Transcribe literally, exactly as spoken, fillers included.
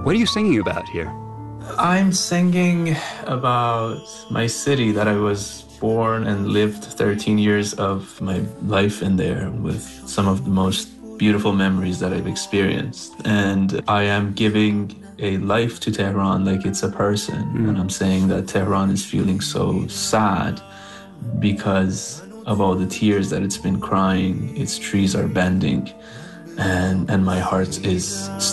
What are you singing about here? I'm singing about my city that I was born and lived thirteen years of my life in there with some of the most beautiful memories that I've experienced. And I am giving a life to Tehran like it's a person. Mm. And I'm saying that Tehran is feeling so sad because of all the tears that it's been crying. Its trees are bending, and, and my heart is